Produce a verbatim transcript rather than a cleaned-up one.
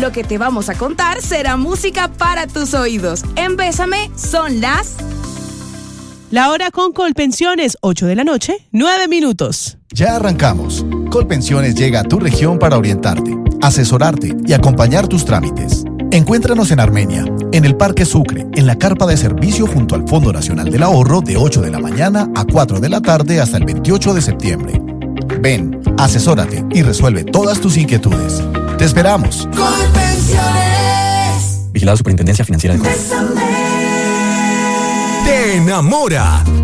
Lo que te vamos a contar será música para tus oídos. En Bésame son las... La hora con Colpensiones, ocho de la noche, nueve minutos. Ya arrancamos. Colpensiones llega a tu región para orientarte, asesorarte y acompañar tus trámites. Encuéntranos en Armenia, en el Parque Sucre, en la carpa de servicio junto al Fondo Nacional del Ahorro de ocho de la mañana a cuatro de la tarde hasta el veintiocho de septiembre. Ven, asesórate y resuelve todas tus inquietudes. ¡Te esperamos! Colpensiones. Vigilado Superintendencia Financiera de Colombia. Te enamora